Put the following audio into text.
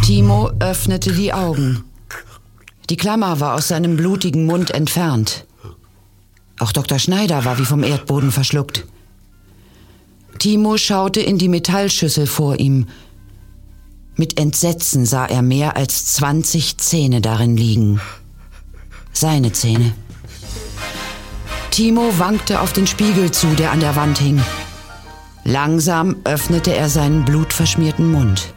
Timo öffnete die Augen. Die Klammer war aus seinem blutigen Mund entfernt. Auch Dr. Schneider war wie vom Erdboden verschluckt. Timo schaute in die Metallschüssel vor ihm. Mit Entsetzen sah er mehr als 20 Zähne darin liegen. Seine Zähne. Timo wankte auf den Spiegel zu, der an der Wand hing. Langsam öffnete er seinen blutverschmierten Mund.